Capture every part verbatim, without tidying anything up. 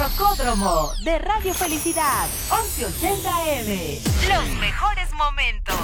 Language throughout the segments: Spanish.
Rocódromo de Radio Felicidad, once ochenta A M. Los mejores momentos.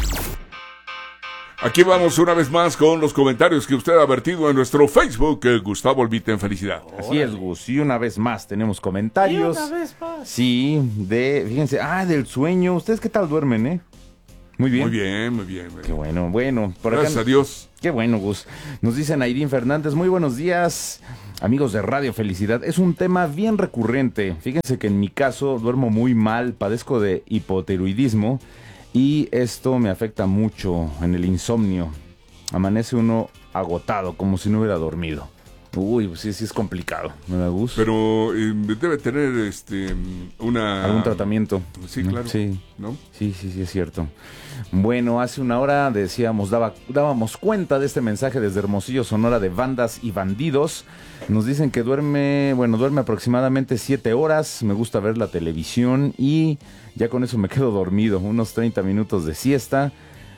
Aquí vamos una vez más con los comentarios que usted ha vertido en nuestro Facebook, eh, Gustavo Albite en Felicidad. Así es, Gus, y una vez más tenemos comentarios. Y una vez más. Sí, de, fíjense, ah, del sueño. ¿Ustedes qué tal duermen, eh? Muy bien. Muy bien, muy bien. Muy bien. Qué bueno, bueno. Por Gracias acá, a Dios. Qué bueno, Gus. Nos dice Nairín Fernández, muy buenos días, amigos de Radio Felicidad. Es un tema bien recurrente. Fíjense que en mi caso duermo muy mal, padezco de hipotiroidismo y esto me afecta mucho en el insomnio. Amanece uno agotado, como si no hubiera dormido. Uy, pues sí, sí es complicado, ¿verdad, Gus? Pero eh, debe tener este una... ¿Algún tratamiento? Sí, claro. Sí. ¿No? Sí, sí, sí, es cierto. Bueno, hace una hora decíamos, daba, dábamos cuenta de este mensaje desde Hermosillo, Sonora, de Bandas y Bandidos. Nos dicen que duerme, bueno, duerme aproximadamente siete horas, me gusta ver la televisión y ya con eso me quedo dormido, unos treinta minutos de siesta.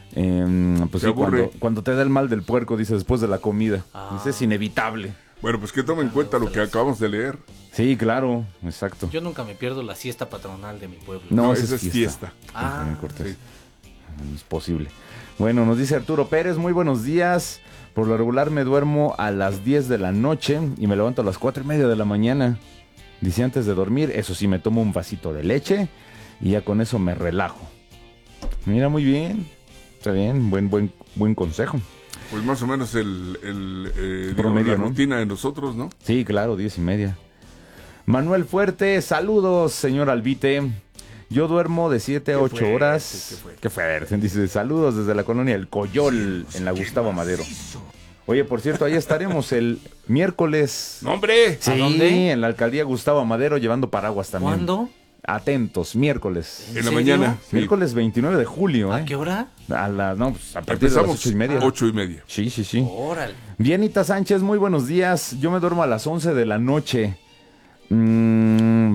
Eh, pues sí, cuando, cuando te da el mal del puerco, dice, después de la comida. Ah. Dice, es inevitable. Bueno, pues que tome en cuenta lo que acabamos de leer. Sí, claro, exacto. Yo nunca me pierdo la siesta patronal de mi pueblo. No, no esa es fiesta. fiesta. Ah, sí. Es posible. Bueno, nos dice Arturo Pérez, muy buenos días. Por lo regular me duermo a las diez de la noche y me levanto a las cuatro y media de la mañana. Dice, antes de dormir, eso sí, me tomo un vasito de leche y ya con eso me relajo. Mira, muy bien. Está bien, buen, buen, buen consejo. Pues más o menos el, el eh, promedio, digo, la ¿no? rutina de nosotros, ¿no? Sí, claro, diez y media. Manuel Fuerte, saludos, señor Albite. Yo duermo de siete a ocho horas. ¿Qué fue? Dice, saludos desde la colonia El Coyol, en la Gustavo Madero. Oye, por cierto, ahí estaremos el miércoles. ¡No, hombre! Sí, ¿a dónde? en la alcaldía Gustavo Madero, llevando paraguas también. ¿Cuándo? Atentos, miércoles. En la mañana. Sí. Miércoles veintinueve de julio, ¿eh? ¿A qué hora? A la, no, pues a partir Empezamos de las ocho y media. Ocho y media. Sí, sí, sí. Órale. Bienita Sánchez, muy buenos días. Yo me duermo a las once de la noche. Mm,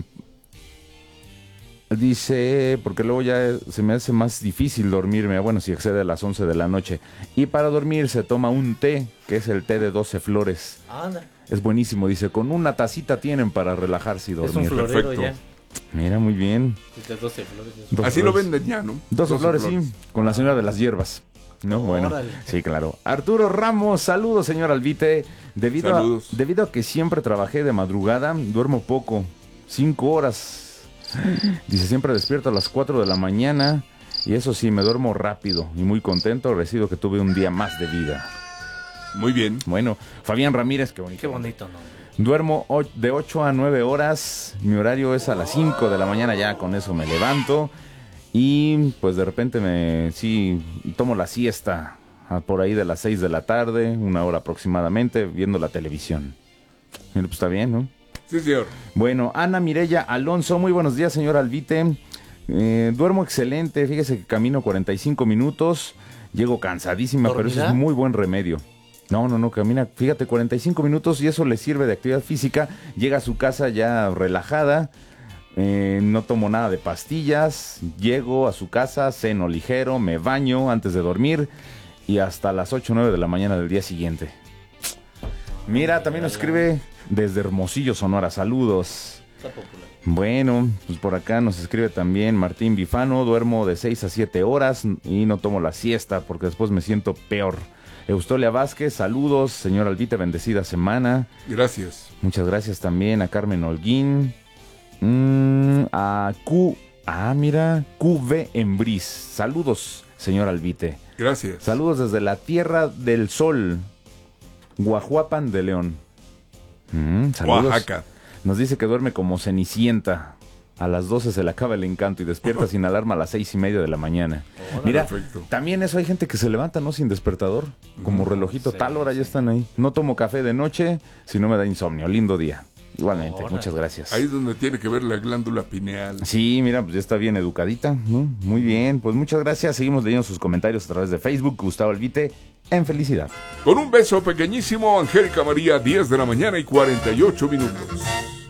dice, porque luego ya se me hace más difícil dormirme. Bueno, si excede a las once de la noche. Y para dormir se toma un té, que es el té de doce flores. Anda. Es buenísimo, dice, con una tacita tienen para relajarse y dormir. Es un florero. Perfecto. Ya. Mira, muy bien. De doce flores. doce Así flores. lo venden ya, ¿no? doce flores, flores. sí, con la señora de las hierbas. No, bueno, Órale. sí, claro. Arturo Ramos, saludos, señor Albite. Debido a, Saludos. debido a que siempre trabajé de madrugada, duermo poco, cinco horas. Dice, siempre despierto a las cuatro de la mañana y eso sí, me duermo rápido y muy contento, recibo que tuve un día más de vida. Muy bien. Bueno, Fabián Ramírez, qué bonito. Qué bonito, ¿no? Duermo o- de ocho a nueve horas, mi horario es a las cinco de la mañana, ya con eso me levanto y pues de repente me, sí, tomo la siesta a por ahí de las seis de la tarde, una hora aproximadamente, viendo la televisión. Mira, pues está bien, ¿no? Sí, señor. Bueno, Ana Mireya Alonso, muy buenos días, señor Albite. Eh, duermo excelente, fíjese que camino cuarenta y cinco minutos, llego cansadísima, pero eso ¿Dormida? es muy buen remedio. No, no, no, camina, fíjate, cuarenta y cinco minutos y eso le sirve de actividad física. Llega a su casa ya relajada, eh, no tomo nada de pastillas, llego a su casa, ceno ligero, me baño antes de dormir y hasta las ocho o nueve de la mañana del día siguiente. Mira, también nos escribe desde Hermosillo, Sonora, saludos. Está popular. Bueno, pues por acá nos escribe también Martín Bifano, duermo de seis a siete horas y no tomo la siesta porque después me siento peor. Eustolia Vázquez, saludos, señor Albite, bendecida semana. Gracias. Muchas gracias también a Carmen Holguín, mm, a Q, ah mira, Q V Embris, saludos, señor Albite. Gracias. Saludos desde la Tierra del Sol, Guajuapan de León. Mm, saludos. Oaxaca. Nos dice que duerme como Cenicienta. A las doce se le acaba el encanto y despierta sin alarma a las seis y media de la mañana. Órale. Mira, Perfecto. también eso hay gente que se levanta, ¿no? Sin despertador, como relojito, sí, tal hora sí. ya están ahí. No tomo café de noche si no me da insomnio. Lindo día. Igualmente, Órale. muchas gracias. Ahí es donde tiene que ver la glándula pineal. Sí, mira, pues ya está bien educadita, ¿no? Muy bien, pues muchas gracias. Seguimos leyendo sus comentarios a través de Facebook. Gustavo Albite, en Felicidad. Con un beso pequeñísimo, Angélica María, diez de la mañana y cuarenta y ocho minutos.